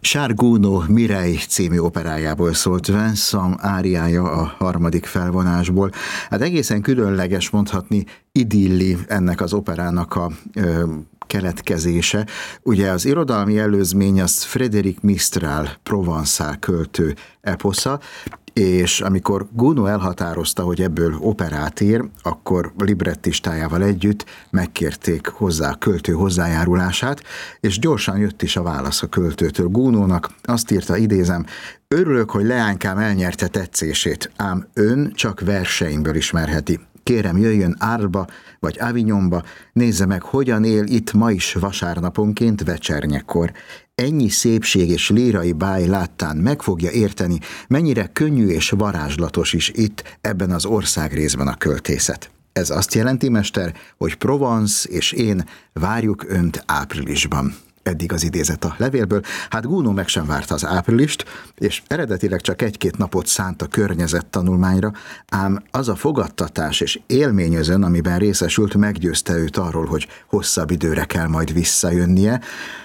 Charles Gounod Mireille című operájából szólt Vincent áriája a harmadik felvonásból. Hát egészen különleges, mondhatni idilli ennek az operának a keletkezése. Ugye az irodalmi előzmény az Frédéric Mistral, provençál költő eposza, és amikor Gounod elhatározta, hogy ebből operát ír, akkor librettistájával együtt megkérték hozzá a költő hozzájárulását, és gyorsan jött is a válasz a költőtől. Gounodnak azt írta, idézem: "Örülök, hogy leánykám elnyerte tetszését, ám ön csak verseimből ismerheti. Kérem, jöjjön Arlesba vagy Avignonba, nézze meg, hogyan él itt ma is vasárnaponként vecsernyekor. Ennyi szépség és lírai báj láttán meg fogja érteni, mennyire könnyű és varázslatos is itt, ebben az országrészben a költészet. Ez azt jelenti, mester, hogy Provence és én várjuk önt áprilisban." Eddig az idézet a levélből. Hát Gounod meg sem várta az áprilist, és eredetileg csak egy-két napot szánt a környezettanulmányra, ám az a fogadtatás és élményözön, amiben részesült, meggyőzte őt arról, hogy hosszabb időre kell majd visszajönnie.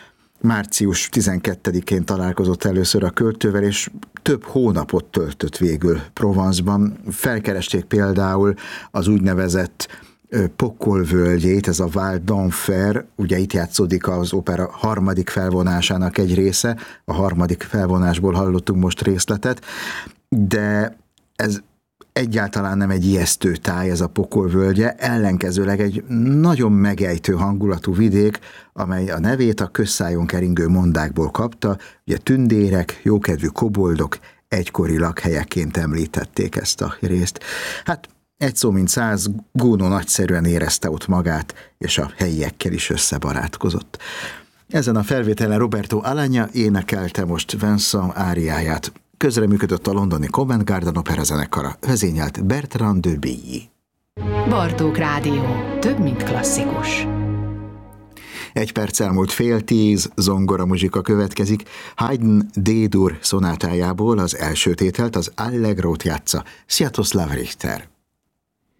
Március 12-én találkozott először a költővel, és több hónapot töltött végül Provence-ban. Felkeresték például az úgynevezett Pokolvölgyét, ez a Val d'Enfer, ugye itt játszódik az opera harmadik felvonásának egy része, a harmadik felvonásból hallottunk most részletet, de ez egyáltalán nem egy ijesztő táj, ez a Pokolvölgye, ellenkezőleg egy nagyon megejtő hangulatú vidék, amely a nevét a közszájon keringő mondákból kapta, ugye tündérek, jókedvű koboldok egykori lakhelyeként említették ezt a részt. Hát egy szó mint száz, Gounod nagyszerűen érezte ott magát, és a helyiekkel is összebarátkozott. Ezen a felvételen Roberto Alagna énekelte most Vincent áriáját. Közreműködött a londoni Covent Garden opera zenekara, vezényelt Bertrand de Billy. Bartók Rádió. Több, mint klasszikus. 1 perc elmúlt 9:30, zongora muzsika következik. Haydn D-dur szonátájából az első tételt, az Allegrót játsza Sviatoslav Richter.